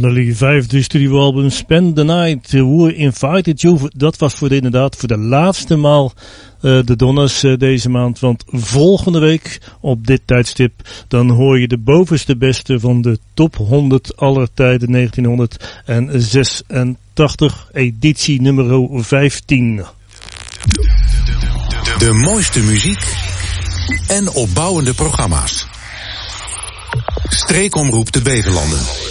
Van de vijfde studioalbum Spend the Night, Who Invited You. Dat was inderdaad voor de laatste maal de Donnas deze maand. Want volgende week op dit tijdstip dan hoor je de bovenste beste van de top 100 aller tijden 1986, editie nummer 15. De mooiste muziek en opbouwende programma's. Streekomroep de Beverlanden.